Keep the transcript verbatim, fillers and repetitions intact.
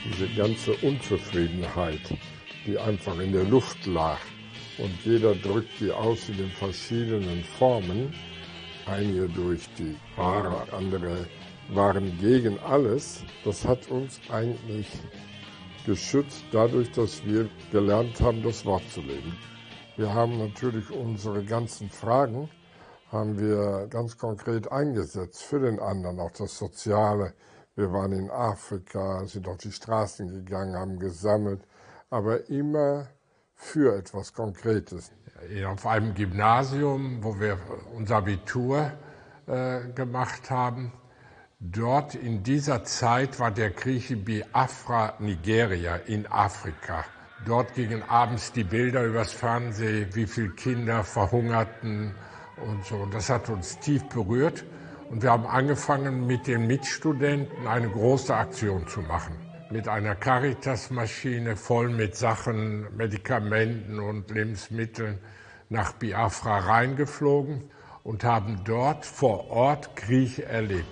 diese ganze Unzufriedenheit, die einfach in der Luft lag und jeder drückt die aus in den verschiedenen Formen, einige durch die Wahre, andere waren gegen alles, das hat uns eigentlich geschützt dadurch, dass wir gelernt haben, das Wort zu leben. Wir haben natürlich unsere ganzen Fragen, haben wir ganz konkret eingesetzt für den anderen, auch das Soziale. Wir waren in Afrika, sind auf die Straßen gegangen, haben gesammelt, aber immer für etwas Konkretes. Auf einem Gymnasium, wo wir unser Abitur äh, gemacht haben, dort in dieser Zeit war der Krieg in Biafra, Nigeria, in Afrika. Dort gingen abends die Bilder übers Fernsehen, wie viele Kinder verhungerten und so. Und das hat uns tief berührt. Und wir haben angefangen, mit den Mitstudenten eine große Aktion zu machen. Mit einer Caritas-Maschine voll mit Sachen, Medikamenten und Lebensmitteln nach Biafra reingeflogen und haben dort vor Ort Krieg erlebt.